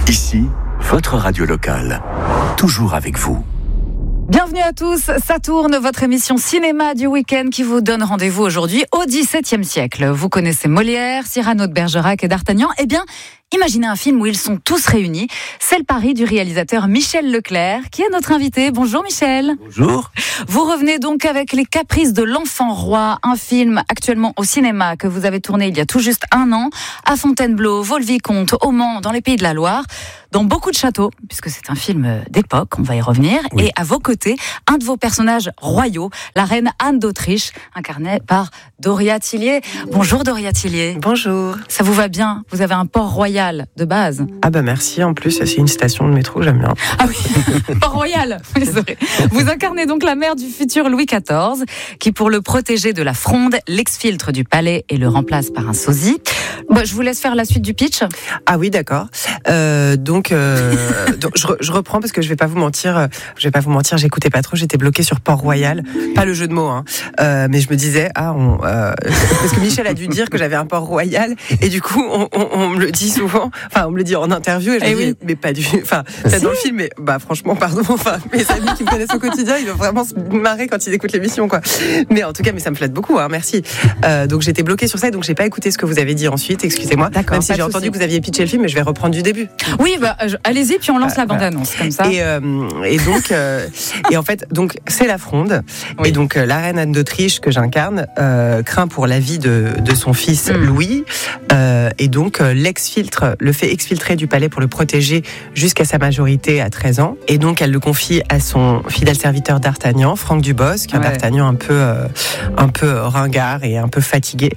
Ici, votre radio locale. Toujours avec vous. Bienvenue à tous, ça tourne, votre émission cinéma du week-end qui vous donne rendez-vous aujourd'hui au XVIIe siècle. Vous connaissez Molière, Cyrano de Bergerac et D'Artagnan. Eh bien, imaginez un film où ils sont tous réunis. C'est le pari du réalisateur Michel Leclerc, qui est notre invité. Bonjour Michel. Bonjour. Vous revenez donc avec Les Caprices de l'Enfant Roi, un film actuellement au cinéma que vous avez tourné il y a tout juste 1 an, à Fontainebleau, Vaux-le-Vicomte, au Mans, dans les Pays de la Loire, dans beaucoup de châteaux, puisque c'est un film d'époque, on va y revenir. Oui. Et à vos côtés, un de vos personnages royaux, la reine Anne d'Autriche, incarnée par Doria Tillier. Bonjour Doria Tillier. Bonjour. Ça vous va bien? Vous avez un port royal de base. Ah bah merci, en plus c'est une station de métro, j'aime bien. Ah oui, port royal, désolé. Vous incarnez donc la mère du futur Louis XIV, qui pour le protéger de la fronde, l'exfiltre du palais et le remplace par un sosie. Bon, je vous laisse faire la suite du pitch. Ah oui, d'accord. Donc je reprends parce que je vais pas vous mentir, j'écoutais pas trop, j'étais bloquée sur Port-Royal, pas le jeu de mots, hein. Mais je me disais parce que Michel a dû dire que j'avais un Port-Royal et du coup on me le dit souvent, enfin on me le dit en interview et je me dis mais pas du, enfin peut-être dans le film, mais bah franchement pardon, enfin mes amis qui me connaissent au quotidien ils doivent vraiment se marrer quand ils écoutent l'émission quoi. Mais en tout cas mais ça me flatte beaucoup, hein, merci. Donc j'étais bloquée sur ça et donc j'ai pas écouté ce que vous avez dit ensuite, excusez-moi. D'accord, même si j'ai entendu que vous aviez pitché le film, mais je vais reprendre du début. Oui, bah allez-y puis on lance la bande-annonce comme ça. Et donc et en fait donc c'est la fronde et donc la reine Anne d'Autriche que j'incarne craint pour la vie de son fils Louis et donc le fait exfiltrer du palais pour le protéger jusqu'à sa majorité à 13 ans et donc elle le confie à son fidèle serviteur D'Artagnan, Franck Dubosc, un D'Artagnan un peu ringard et un peu fatigué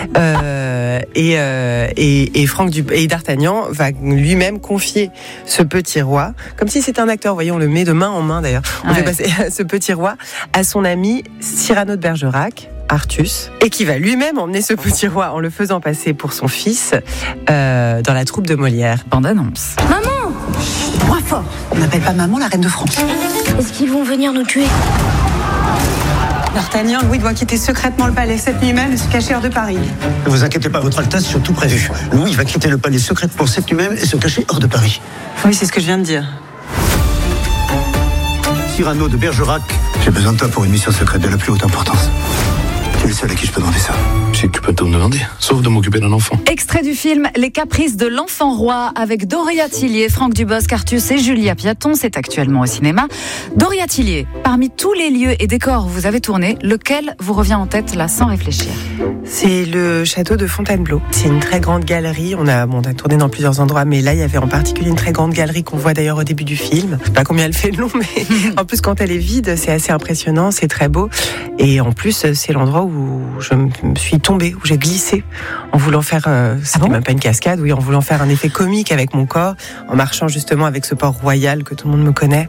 et Franck et D'Artagnan va lui-même confier ce petit roi, comme si c'était un acteur, voyez, on le met de main en main d'ailleurs, on fait passer ce petit roi à son ami Cyrano de Bergerac, Artus, et qui va lui-même emmener ce petit roi en le faisant passer pour son fils dans la troupe de Molière. Bande-annonce. Maman! Moins fort. On n'appelle pas maman la reine de France. Est-ce qu'ils vont venir nous tuer? D'Artagnan, Louis doit quitter secrètement le palais cette nuit même et se cacher hors de Paris. Ne vous inquiétez pas, votre Altesse, sur tout prévu. Louis va quitter le palais secrètement cette nuit même et se cacher hors de Paris. Oui, c'est ce que je viens de dire. Cyrano de Bergerac, j'ai besoin de toi pour une mission secrète de la plus haute importance. Tu es le seul à qui je peux demander ça. Je sais que tu peux tout me demander, sauf de m'occuper d'un enfant. Extrait du film Les Caprices de l'Enfant Roi avec Doria Tillier, Franck Dubosc, Artus et Julia Piaton. C'est actuellement au cinéma. Doria Tillier, parmi tous les lieux et décors où vous avez tourné, lequel vous revient en tête là sans réfléchir? C'est le château de Fontainebleau. C'est une très grande galerie. On a tourné dans plusieurs endroits, mais là il y avait en particulier une très grande galerie qu'on voit d'ailleurs au début du film. Je sais pas combien elle fait de long, mais en plus quand elle est vide, c'est assez impressionnant, c'est très beau. Et en plus c'est l'endroit où je me suis tombée, où j'ai glissé en voulant faire, c'était même pas une cascade, en voulant faire un effet comique avec mon corps, en marchant justement avec ce port royal que tout le monde me connaît.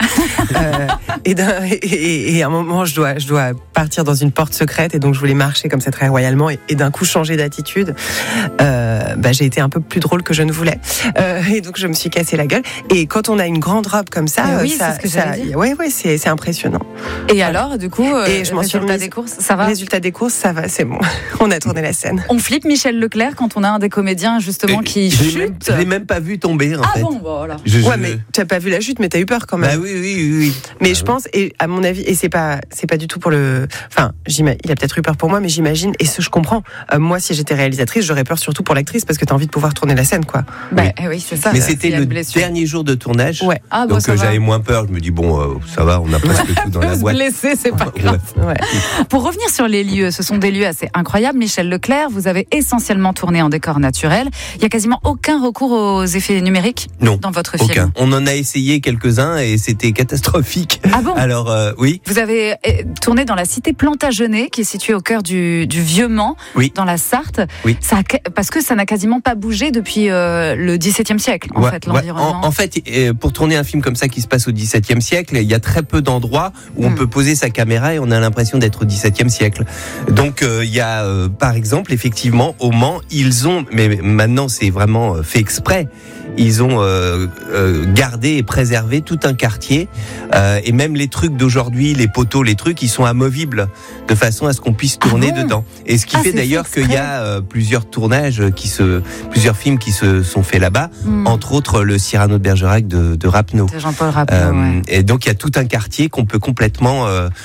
Et à un moment, je dois partir dans une porte secrète et donc je voulais marcher comme ça très royalement et d'un coup changer d'attitude. J'ai été un peu plus drôle que je ne voulais et donc je me suis cassé la gueule. Et quand on a une grande robe comme ça, c'est impressionnant. Et alors, du coup, et je m'en suis remise. Des courses, ça va? Résultat des courses, ça va, c'est bon. On a tourné la scène. On flippe Michel Leclerc quand on a un des comédiens justement qui chute. Je l'ai même pas vu tomber en fait. Ah bon, voilà. Mais tu n'as pas vu la chute, mais tu as eu peur quand même. Bah oui. Mais je pense, et à mon avis, et c'est pas du tout pour le. Enfin, il a peut-être eu peur pour moi, mais j'imagine, et je comprends. Moi, si j'étais réalisatrice, j'aurais peur surtout pour l'actrice parce que tu as envie de pouvoir tourner la scène, quoi. Oui, c'est ça. Mais c'était le dernier jour de tournage. Ouais. Donc j'avais moins peur. Je me dis, ça va, on a presque tout dans la boîte. Se blesser, c'est pas grave. Ouais. Pour revenir sur les lieux, ce sont des lieux assez incroyables. Michel Leclerc, vous avez essentiellement tourné en décor naturel. Il n'y a quasiment aucun recours aux effets numériques dans votre film. Aucun. On en a essayé quelques-uns et c'était catastrophique. Ah bon? Alors, oui. Vous avez tourné dans la cité Plantagenet, qui est située au cœur du Vieux Mans, dans la Sarthe. Oui. Parce que ça n'a quasiment pas bougé depuis le XVIIe siècle, en fait, l'environnement. En fait, pour tourner un film comme ça qui se passe au XVIIe siècle, il y a très peu d'endroits où on peut poser sa caméra et on a l'impression d'être au XVIIe siècle. Donc il y a par exemple effectivement au Mans, mais maintenant c'est vraiment fait exprès. Ils ont gardé et préservé tout un quartier et même les trucs d'aujourd'hui, les poteaux, les trucs, ils sont amovibles de façon à ce qu'on puisse tourner dedans. Et ce qui fait d'ailleurs qu'il y a plusieurs films qui se sont faits là-bas, entre autres le Cyrano de Bergerac de Rapneau. De Jean-Paul Rapneau. Et donc il y a tout un quartier qu'on peut complètement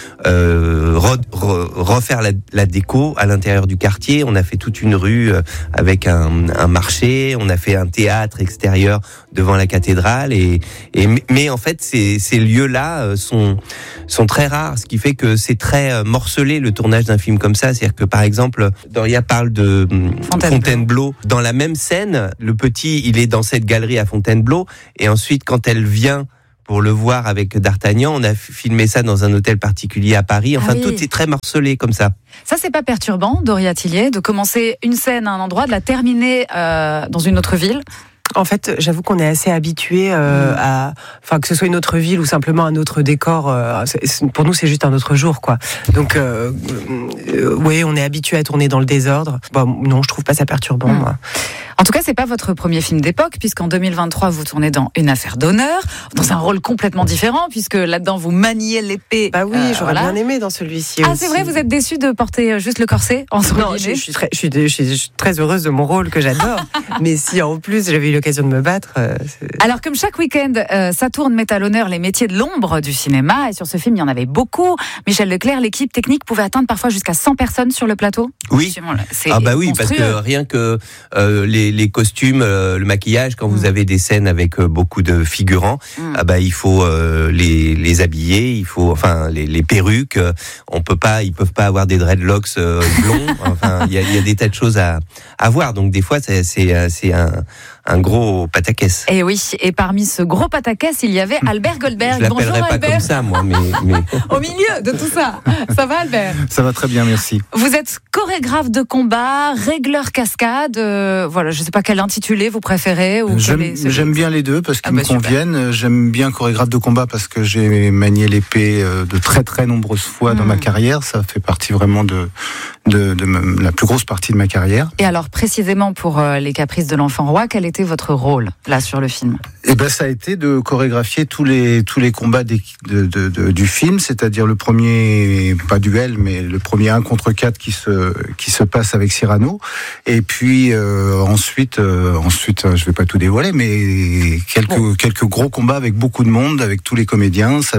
refaire la déco à l'intérieur du quartier. On a fait toute une rue avec un marché, on a fait un théâtre extérieur devant la cathédrale mais en fait ces lieux-là sont très rares, ce qui fait que c'est très morcelé le tournage d'un film comme ça. C'est-à-dire que par exemple Doria parle de Fontainebleau. Dans la même scène, le petit il est dans cette galerie à Fontainebleau et ensuite quand elle vient pour le voir avec D'Artagnan, on a filmé ça dans un hôtel particulier à Paris. Enfin, tout est très morcelé comme ça. Ça, c'est pas perturbant, Doria Tillier, de commencer une scène à un endroit, de la terminer dans une autre ville? En fait, j'avoue qu'on est assez habitué que ce soit une autre ville ou simplement un autre décor. Pour nous, c'est juste un autre jour, quoi. Donc, oui, on est habitué à tourner dans le désordre. Bon, non, je trouve pas ça perturbant, moi. En tout cas, c'est pas votre premier film d'époque, puisqu'en 2023, vous tournez dans Une affaire d'honneur, dans un rôle complètement différent, puisque là-dedans, vous maniez l'épée. Bah oui, j'aurais bien aimé dans celui-ci aussi. Ah, c'est vrai, vous êtes déçu de porter juste le corset en Non, je suis très heureuse de mon rôle que j'adore. Mais si en plus j'avais eu l'occasion de me battre. Alors, comme chaque week-end, Saturne met à l'honneur les métiers de l'ombre du cinéma, et sur ce film, il y en avait beaucoup. Michel Leclerc, l'équipe technique pouvait atteindre parfois jusqu'à 100 personnes sur le plateau. Oui. Oui, parce que rien que les costumes, le maquillage, quand vous avez des scènes avec beaucoup de figurants, il faut les habiller, il faut les perruques. Ils peuvent pas avoir des dreadlocks blonds. Enfin, il y a des tas de choses à voir. Donc des fois, c'est un gros pataquès. Et oui, et parmi ce gros pataquès, il y avait Albert Goldberg. Je l'appellerais Bonjour, pas Albert. comme ça, moi, mais... Au milieu de tout ça, ça va, Albert? Ça va très bien, merci. Vous êtes chorégraphe de combat, régleur cascade. Voilà, je sais pas quel intitulé vous préférez. Ou j'aime bien les deux parce qu'ils me conviennent. J'aime bien chorégraphe de combat parce que j'ai manié l'épée de très très nombreuses fois dans ma carrière. Ça fait partie vraiment de la plus grosse partie de ma carrière. Et alors précisément pour Les Caprices de l'Enfant Roi, quel était votre rôle là sur le film? Ça a été de chorégraphier tous les combats du film, c'est-à-dire le premier, pas duel, mais le premier 1 contre 4 qui se passe avec Cyrano. Et puis ensuite, je vais pas tout dévoiler, mais quelques gros combats avec beaucoup de monde, avec tous les comédiens. Ça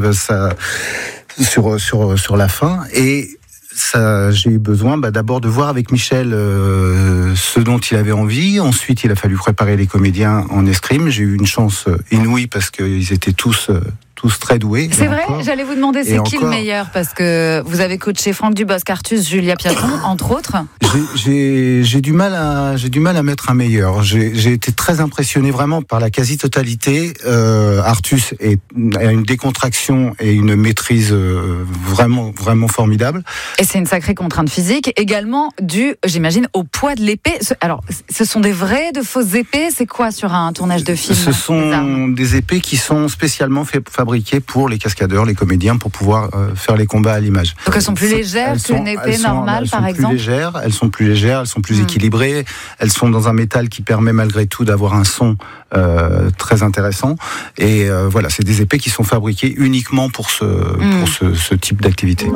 sur la fin. Et ça, j'ai eu besoin d'abord de voir avec Michel ce dont il avait envie. Ensuite, il a fallu préparer les comédiens en escrime. J'ai eu une chance inouïe parce qu'ils étaient tous très doués. C'est vrai, j'allais vous demander c'est qui le meilleur, parce que vous avez coaché Franck Dubosc, Artus, Julia Piatron, entre autres. J'ai du mal à mettre un meilleur. J'ai été très impressionné vraiment par la quasi-totalité. Artus a une décontraction et une maîtrise vraiment formidable. Et c'est une sacrée contrainte physique, également due, j'imagine, au poids de l'épée. Alors, ce sont de fausses épées. C'est quoi sur un tournage de film? Ce sont des épées qui sont spécialement fabriquées pour les cascadeurs, les comédiens, pour pouvoir faire les combats à l'image. Donc elles sont plus légères qu'une épée normale, par exemple? Elles sont plus légères, elles sont plus équilibrées, elles sont dans un métal qui permet malgré tout d'avoir un son très intéressant. Et voilà, c'est des épées qui sont fabriquées uniquement pour ce type d'activité.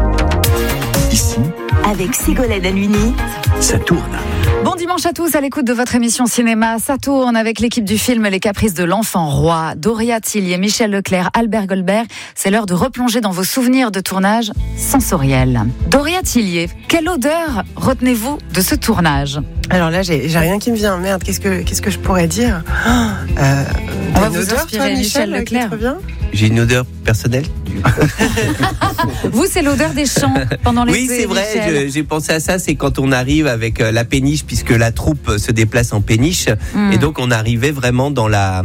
Ici, avec Ségolène Halluny, ça tourne. Bon dimanche à tous à l'écoute de votre émission cinéma. Ça tourne avec l'équipe du film Les Caprices de l'Enfant Roi. Doria Tillier, Michel Leclerc, Albert Goldberg. C'est l'heure de replonger dans vos souvenirs de tournage sensoriels. Doria Tillier, quelle odeur retenez-vous de ce tournage? Alors là, j'ai rien qui me vient. Merde, qu'est-ce que je pourrais dire? On va vous inspirer, Michel Leclerc. J'ai une odeur personnelle. Vous, c'est l'odeur des champs pendant l'été. Oui, c'est vrai, j'ai pensé à ça, c'est quand on arrive avec la péniche, puisque la troupe se déplace en péniche, et donc on arrivait vraiment dans la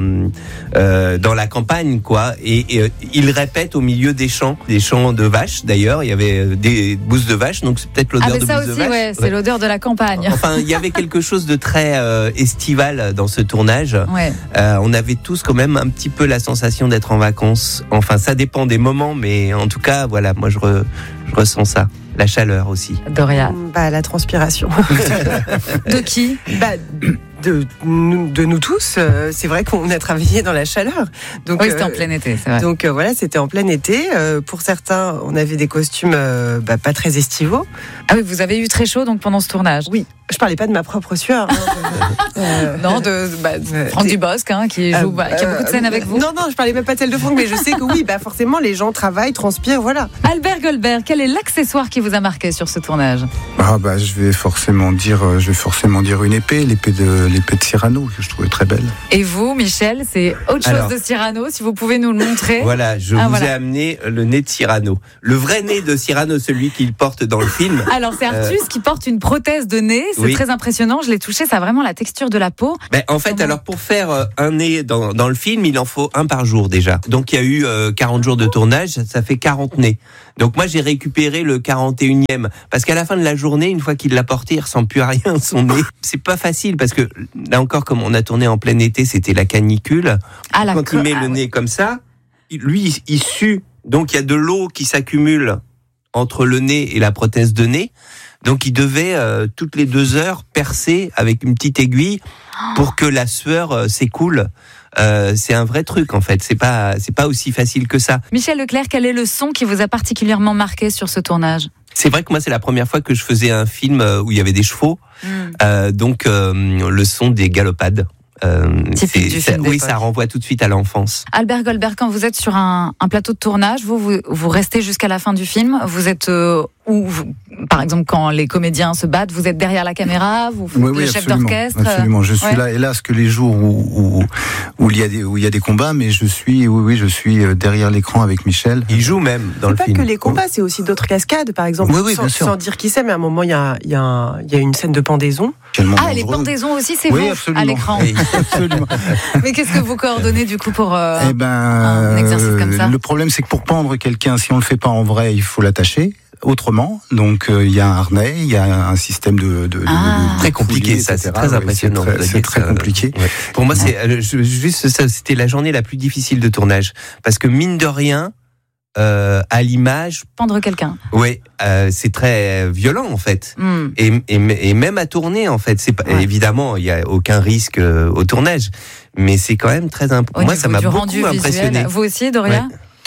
campagne, quoi, et il répète au milieu des champs de vaches, d'ailleurs, il y avait des bousses de vaches, donc c'est peut-être l'odeur de bousses de vaches. Ça aussi, ouais, c'est l'odeur de la campagne. Enfin, il y avait quelque chose de très estival dans ce tournage. Ouais. On avait tous quand même un petit peu la sensation d'être en vacances. Enfin, ça dépend des moments, mais en tout cas, voilà, moi je ressens ça. la chaleur aussi. Doria. La transpiration. De qui? De nous tous. C'est vrai qu'on a travaillé dans la chaleur. Donc, oui, c'était en plein été, c'est vrai. Donc voilà, c'était en plein été. Pour certains, on avait des costumes pas très estivaux. Ah oui, vous avez eu très chaud donc pendant ce tournage. Oui, je parlais pas de ma propre sueur. Non, de Franck Dubosc qui joue, qui a beaucoup de scènes avec vous. Non, je parlais même pas de celle de Franck, mais je sais que oui, forcément, les gens travaillent, transpirent, voilà. Albert Goldberg, quel est l'accessoire qui vous a marqué sur ce tournage? Je vais forcément dire une épée, l'épée de Cyrano, que je trouvais très belle. Et vous, Michel, c'est autre chose de Cyrano, si vous pouvez nous le montrer. Voilà, je vous ai amené le nez de Cyrano. Le vrai nez de Cyrano, celui qu'il porte dans le film. Alors, c'est Artus qui porte une prothèse de nez. C'est très impressionnant. Je l'ai touché, ça a vraiment la texture de la peau. En fait, alors pour faire un nez dans le film, il en faut un par jour déjà. Donc, il y a eu 40 jours de tournage, ça fait 40 nez. Donc moi, j'ai récupéré le 41e. Parce qu'à la fin de la journée, une fois qu'il l'a porté, il ressemble plus à rien, son nez. C'est pas facile, parce que là encore, comme on a tourné en plein été, c'était la canicule. Quand il met le nez comme ça, lui, il sue. Donc il y a de l'eau qui s'accumule entre le nez et la prothèse de nez. Donc il devait toutes les 2 heures percer avec une petite aiguille pour que la sueur s'écoule. C'est un vrai truc en fait, c'est pas aussi facile que ça. Michel Leclerc, quel est le son qui vous a particulièrement marqué sur ce tournage? C'est vrai que moi c'est la première fois que je faisais un film où il y avait des chevaux, donc le son des galopades. Ça renvoie tout de suite à l'enfance. Albert Goldberg, quand vous êtes sur un plateau de tournage, vous restez jusqu'à la fin du film. Vous êtes par exemple, quand les comédiens se battent, vous êtes derrière la caméra, vous faites le chef d'orchestre. Absolument, je suis là, hélas, que les jours où il y a des combats, mais je suis derrière l'écran avec Michel. Il joue même dans le film. C'est pas que les combats, c'est aussi d'autres cascades, par exemple. Sans dire qui c'est, mais à un moment, il y a une scène de pendaison. Les pendaisons aussi, c'est vous à l'écran. Oui, absolument. Mais qu'est-ce que vous coordonnez du coup pour un exercice comme ça? Le problème, c'est que pour pendre quelqu'un, si on le fait pas en vrai, il faut l'attacher autrement. Donc il y a un harnais, il y a un système de très compliqué, ça, c'est très impressionnant. C'est très compliqué. Ouais. Pour moi, c'est juste ça. C'était la journée la plus difficile de tournage parce que mine de rien, à l'image, pendre quelqu'un. Oui, c'est très violent en fait. Et même à tourner en fait, c'est pas évidemment il y a aucun risque au tournage, mais c'est quand même très important. Moi, ça m'a beaucoup impressionné. Vous aussi, Doria?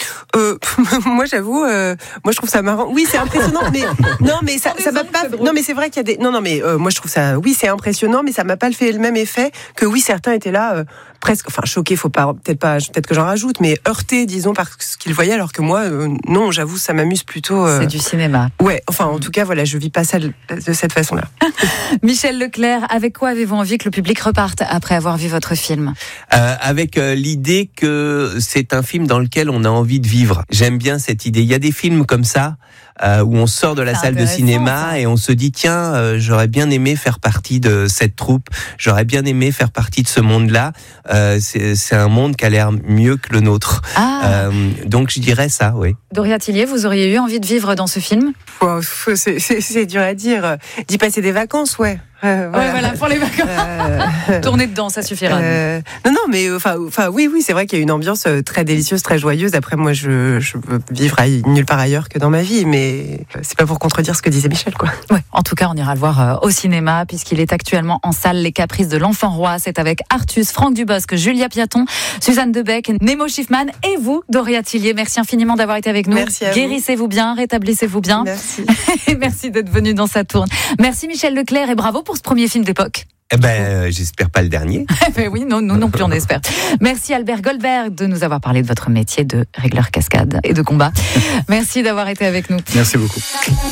Moi, j'avoue, moi je trouve ça marrant. Oui, c'est impressionnant, mais non, mais ça m'a pas. Non, mais c'est vrai qu'il y a des. Non, mais moi je trouve ça. Oui, c'est impressionnant, mais ça m'a pas fait le même effet que certains étaient là presque. Enfin, choqués, peut-être que j'en rajoute, mais heurtés, disons, par ce qu'ils voyaient, alors que moi, non, j'avoue, ça m'amuse plutôt. C'est du cinéma. Ouais. Enfin, en tout cas, voilà, je vis pas ça de cette façon-là. Michel Leclerc, avec quoi avez-vous envie que le public reparte après avoir vu votre film? Avec l'idée que c'est un film dans lequel on a envie de vivre. J'aime bien cette idée. Il y a des films comme ça où on sort de la salle de cinéma et on se dit tiens, j'aurais bien aimé faire partie de cette troupe. J'aurais bien aimé faire partie de ce monde-là. C'est un monde qui a l'air mieux que le nôtre. Donc je dirais ça, oui. Doria Tillier, vous auriez eu envie de vivre dans ce film? C'est dur à dire. D'y passer des vacances, ouais. Voilà, pour les vacances. Tourner dedans, ça suffira. Non, mais oui, c'est vrai qu'il y a une ambiance très délicieuse, très joyeuse. Après, moi, je veux vivre nulle part ailleurs que dans ma vie, mais c'est pas pour contredire ce que disait Michel, quoi. Ouais, en tout cas, on ira le voir au cinéma, puisqu'il est actuellement en salle. Les Caprices de l'Enfant Roi, c'est avec Artus, Franck Dubosc, Julia Piaton, Suzanne Debec, Nemo Schiffman et vous, Doria Tillier. Merci infiniment d'avoir été avec nous. Merci à vous. Guérissez-vous bien, rétablissez-vous bien. Merci. Et merci d'être venu dans Sa Tourne. Merci Michel Leclerc et bravo pour ce premier film d'époque. J'espère pas le dernier. Oui, nous non plus on espère. Merci Albert Goldberg de nous avoir parlé de votre métier de régleur cascade et de combat. Merci d'avoir été avec nous. Merci beaucoup.